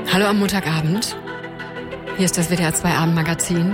Hallo am Montagabend. Hier ist das WDR 2 Abendmagazin.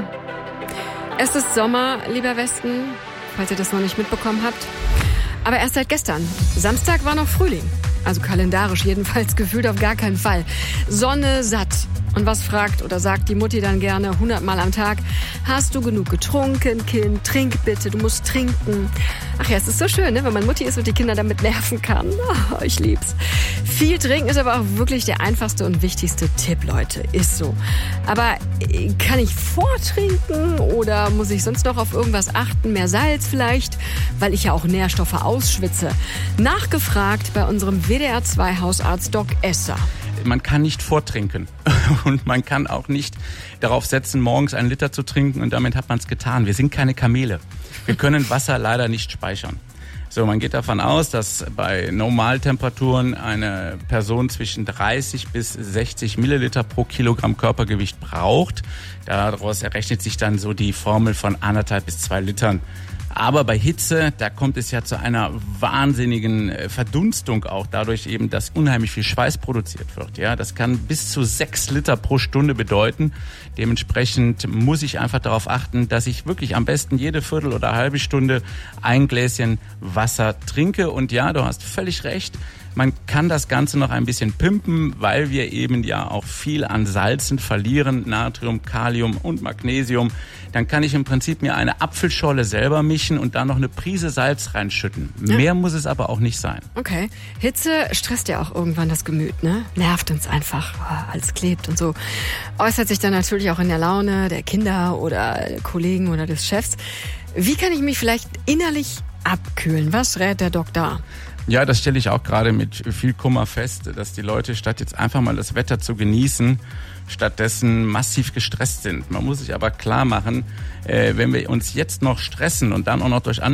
Es ist Sommer, lieber Westen, falls ihr das noch nicht mitbekommen habt. Aber erst seit gestern. Samstag war noch Frühling. Also kalendarisch jedenfalls, gefühlt auf gar keinen Fall. Sonne satt. Und was fragt oder sagt die Mutti dann gerne 100-mal am Tag? Hast du genug getrunken, Kind? Trink bitte, du musst trinken. Ach ja, es ist so schön, ne? Wenn man Mutti ist und die Kinder damit nerven kann. Oh, ich lieb's. Viel trinken ist aber auch wirklich der einfachste und wichtigste Tipp, Leute. Ist so. Aber kann ich vortrinken oder muss ich sonst noch auf irgendwas achten? Mehr Salz vielleicht? Weil ich ja auch Nährstoffe ausschwitze. Nachgefragt bei unserem WDR 2 Hausarzt Doc Esser. Man kann nicht vortrinken und man kann auch nicht darauf setzen, morgens 1 Liter zu trinken und damit hat man es getan. Wir sind keine Kamele. Wir können Wasser leider nicht speichern. So, man geht davon aus, dass bei Normaltemperaturen eine Person zwischen 30 bis 60 Milliliter pro Kilogramm Körpergewicht braucht. Daraus errechnet sich dann so die Formel von 1,5 bis 2 Litern. Aber bei Hitze, da kommt es ja zu einer wahnsinnigen Verdunstung auch dadurch eben, dass unheimlich viel Schweiß produziert wird. Ja, das kann bis zu 6 Liter pro Stunde bedeuten. Dementsprechend muss ich einfach darauf achten, dass ich wirklich am besten jede Viertel oder halbe Stunde ein Gläschen Wasser trinke. Und ja, du hast völlig recht. Man kann das Ganze noch ein bisschen pimpen, weil wir eben ja auch viel an Salzen verlieren, Natrium, Kalium und Magnesium. Dann kann ich im Prinzip mir eine Apfelscholle selber mischen und da noch eine Prise Salz reinschütten. Ja. Mehr muss es aber auch nicht sein. Okay. Hitze stresst ja auch irgendwann das Gemüt, ne? Nervt uns einfach, alles klebt und so. Äußert sich dann natürlich auch in der Laune der Kinder oder Kollegen oder des Chefs. Wie kann ich mich vielleicht innerlich abkühlen? Was rät der Doc da? Ja, das stelle ich auch gerade mit viel Kummer fest, dass die Leute statt jetzt einfach mal das Wetter zu genießen, stattdessen massiv gestresst sind. Man muss sich aber klar machen, wenn wir uns jetzt noch stressen und dann auch noch durch andere